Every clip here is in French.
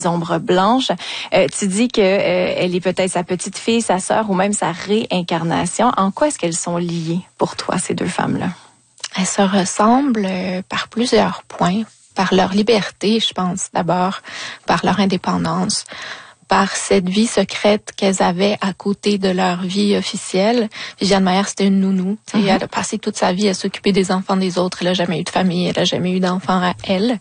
ombres blanches. Tu dis que elle est peut-être sa petite fille, sa sœur ou même sa réincarnation. En quoi est-ce qu'elles sont liées pour toi, ces deux femmes-là? Elles se ressemblent par plusieurs points. Par leur liberté, je pense, d'abord, par leur indépendance, par cette vie secrète qu'elles avaient à côté de leur vie officielle. Viviane Maier, c'était une nounou. Elle a passé toute sa vie à s'occuper des enfants des autres. Elle n'a jamais eu de famille, elle n'a jamais eu d'enfants à elle.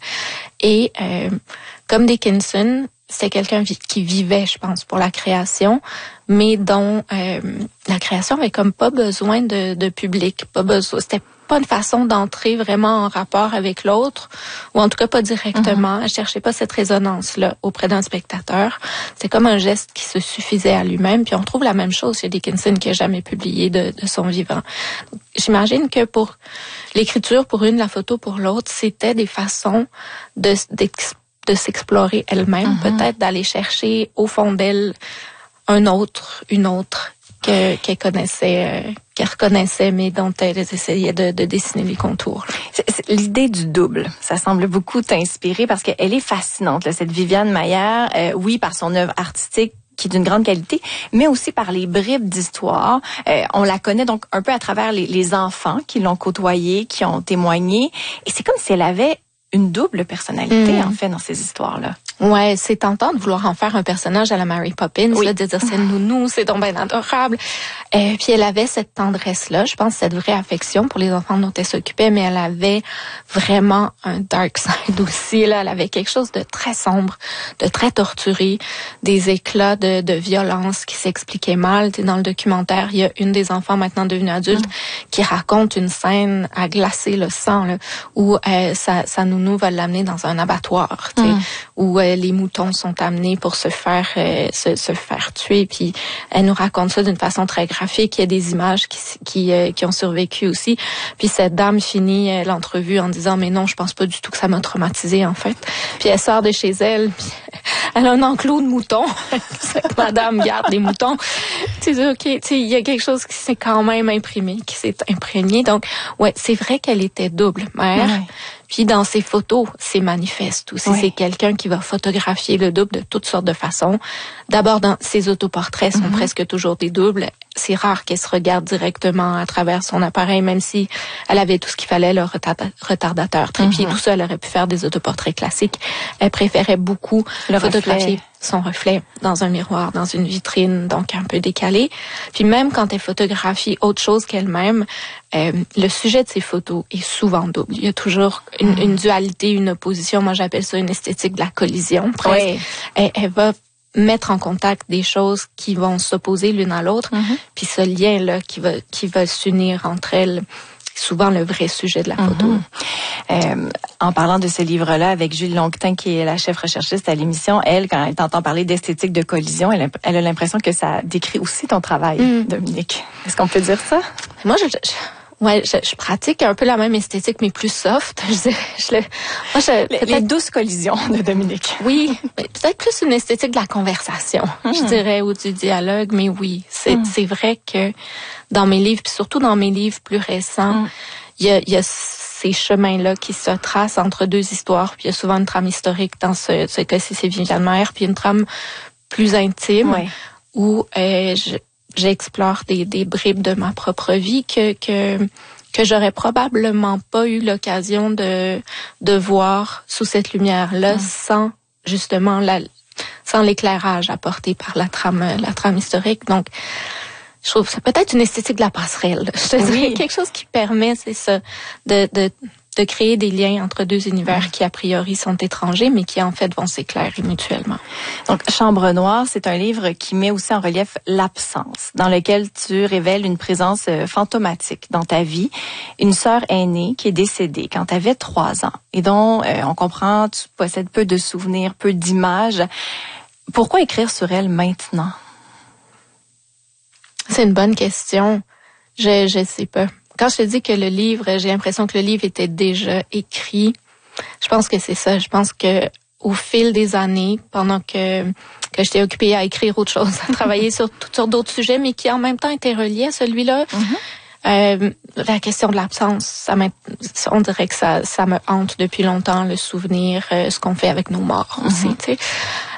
Et comme Dickinson, c'est quelqu'un qui vivait, je pense, pour la création, mais dont la création avait comme pas besoin de public, pas besoin. C'était pas une façon d'entrer vraiment en rapport avec l'autre, ou en tout cas pas directement. Elle cherchait pas cette résonance-là auprès d'un spectateur. C'est comme un geste qui se suffisait à lui-même. Puis on trouve la même chose chez Dickinson qui a jamais publié de son vivant. Donc, j'imagine que pour l'écriture pour une, la photo pour l'autre, c'était des façons de s'explorer elle-même, peut-être d'aller chercher au fond d'elle une autre qu'elle connaissait, qu'elle reconnaissait, mais dont elle essayait de dessiner les contours. L'idée du double, ça semble beaucoup t'inspirer parce qu'elle est fascinante, là, cette Viviane Maier, oui, par son œuvre artistique, qui est d'une grande qualité, mais aussi par les bribes d'histoire. On la connaît donc un peu à travers les enfants qui l'ont côtoyée, qui ont témoigné. Et c'est comme si elle avait une double personnalité, en fait, dans ces histoires-là. Ouais, c'est tentant de vouloir en faire un personnage à la Mary Poppins, là, de dire c'est nounou, c'est donc bien adorable. Puis elle avait cette tendresse-là, je pense, cette vraie affection pour les enfants dont elle s'occupait, mais elle avait vraiment un dark side aussi, là. Elle avait quelque chose de très sombre, de très torturé, des éclats de violence qui s'expliquaient mal. Dans le documentaire, il y a une des enfants maintenant devenue adulte qui raconte une scène à glacer le sang, là, où sa nounou va l'amener dans un abattoir, où les moutons sont amenés pour se faire tuer. Puis elle nous raconte ça d'une façon très graphique. Il y a des images qui ont survécu aussi. Puis cette dame finit l'entrevue en disant mais non, je pense pas du tout que ça m'a traumatisée en fait. Puis elle sort de chez elle. Puis elle a un enclos de moutons. Cette madame garde les moutons. Tu dis ok, il y a quelque chose qui s'est quand même imprimé, qui s'est imprégné. Donc ouais, c'est vrai qu'elle était double mère. Ouais. Puis dans ses photos, c'est manifeste aussi. C'est quelqu'un qui va photographier le double de toutes sortes de façons. D'abord, dans ses autoportraits sont presque toujours des doubles. C'est rare qu'elle se regarde directement à travers son appareil, même si elle avait tout ce qu'il fallait, le retardateur, trépied, tout ça, elle aurait pu faire des autoportraits classiques. Elle préférait beaucoup photographier son reflet dans un miroir, dans une vitrine, donc un peu décalé. Puis même quand elle photographie autre chose qu'elle-même, le sujet de ses photos est souvent double. Il y a toujours une dualité, une opposition. Moi, j'appelle ça une esthétique de la collision. Presque. Elle va mettre en contact des choses qui vont s'opposer l'une à l'autre. Puis ce lien-là qui va s'unir entre elles, c'est souvent le vrai sujet de la photo. En parlant de ce livre-là avec Julie Longtin, qui est la chef recherchiste à l'émission, elle, quand elle t'entend parler d'esthétique de collision, elle a l'impression que ça décrit aussi ton travail, Dominique. Est-ce qu'on peut dire ça? Moi, je pratique un peu la même esthétique, mais plus soft. Les douces collisions de Dominique. Oui, peut-être plus une esthétique de la conversation, je dirais, ou du dialogue. Mais oui, c'est vrai que dans mes livres, puis surtout dans mes livres plus récents, il y a ces chemins-là qui se tracent entre deux histoires. Puis il y a souvent une trame historique dans ce cas-ci, c'est Viviane Maier, puis une trame plus intime où j'explore des bribes de ma propre vie que j'aurais probablement pas eu l'occasion de voir sous cette lumière-là sans justement sans l'éclairage apporté par la trame historique. Donc, je trouve que c'est peut-être une esthétique de la passerelle. Je te dirais quelque chose qui permet, c'est ça, de créer des liens entre deux univers qui, a priori, sont étrangers, mais qui, en fait, vont s'éclairer mutuellement. Donc, Chambre noire, c'est un livre qui met aussi en relief l'absence, dans lequel tu révèles une présence fantomatique dans ta vie. Une sœur aînée qui est décédée quand tu avais 3 ans et dont, on comprend, tu possèdes peu de souvenirs, peu d'images. Pourquoi écrire sur elle maintenant? C'est une bonne question. Je sais pas. Quand je te dis que le livre, j'ai l'impression que le livre était déjà écrit, je pense que c'est ça. Je pense que au fil des années, pendant que j'étais occupée à écrire autre chose, à travailler sur toutes sortes d'autres sujets, mais qui en même temps étaient reliés à celui-là, la question de l'absence, on dirait que ça me hante depuis longtemps, le souvenir, ce qu'on fait avec nos morts aussi, tu sais.